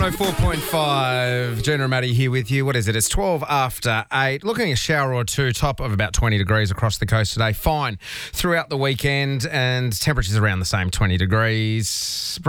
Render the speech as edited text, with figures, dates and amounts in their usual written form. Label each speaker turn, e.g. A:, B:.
A: 104.5. Gina and Maddie here with you. What is it? It's 12 after 8. Looking at a shower or two, top of about 20 degrees across the coast today. Fine throughout the weekend, and temperatures around the same 20 degrees.